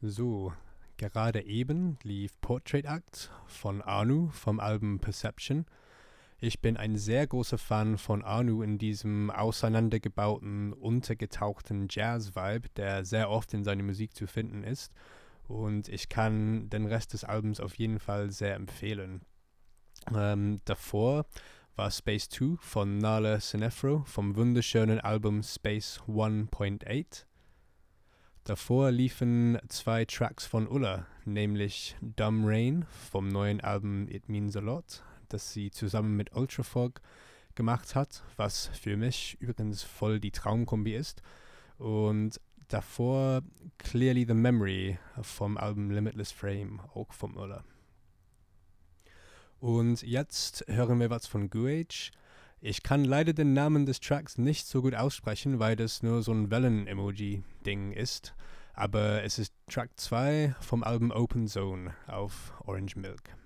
So, gerade eben lief Portrait Act von Anu vom Album Perception. Ich bin ein sehr großer Fan von Anu in diesem auseinandergebauten, untergetauchten Jazz-Vibe, der sehr oft in seiner Musik zu finden ist. Und ich kann den Rest des Albums auf jeden Fall sehr empfehlen. Davor war Space 2 von Nala Sinefro vom wunderschönen Album Space 1.8. Davor liefen zwei Tracks von Ulla, nämlich Dumb Rain vom neuen Album It Means a Lot, das sie zusammen mit Ultrafog gemacht hat, was für mich übrigens voll die Traumkombi ist. Und davor Clearly the Memory vom Album Limitless Frame, auch vom Ulla. Und jetzt hören wir was von Guage. Ich kann leider den Namen des Tracks nicht so gut aussprechen, weil das nur so ein Wellen-Emoji-Ding ist. Aber es ist Track 2 vom Album Open Zone auf Orange Milk.